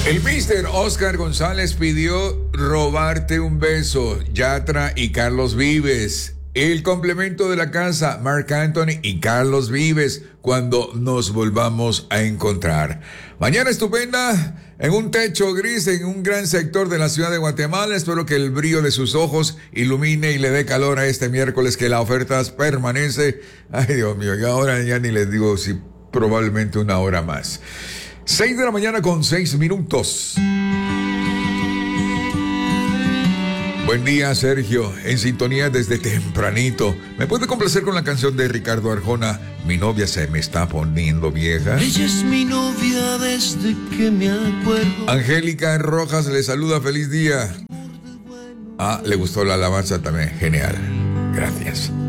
El Mr. Oscar González pidió robarte un beso, Yatra y Carlos Vives. El complemento de la casa, Marc Anthony y Carlos Vives, cuando nos volvamos a encontrar. Mañana estupenda, en un techo gris, en un gran sector de la ciudad de Guatemala. Espero que el brillo de sus ojos ilumine y le dé calor a este miércoles, que la oferta permanece. Ay, Dios mío, y ahora ya ni les digo si probablemente una hora más. 6 de la mañana con 6 minutos. Buen día, Sergio. En sintonía desde tempranito. ¿Me puede complacer con la canción de Ricardo Arjona? Mi novia se me está poniendo vieja. Ella es mi novia desde que me acuerdo. Angélica Rojas le saluda. Feliz día. Ah, le gustó la alabanza también. Genial. Gracias.